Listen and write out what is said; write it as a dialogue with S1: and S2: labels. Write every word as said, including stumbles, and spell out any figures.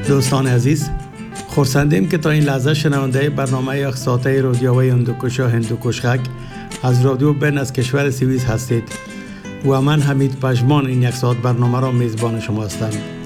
S1: دوستان عزیز، خرسندیم که تا این لحظه شنونده برنامه یک ساعته رادیوی هندوکش و هندوکشک از رادیو برن از کشور سوئیس هستید و من حمید پژمان این یک ساعت برنامه را میزبان شما هستم.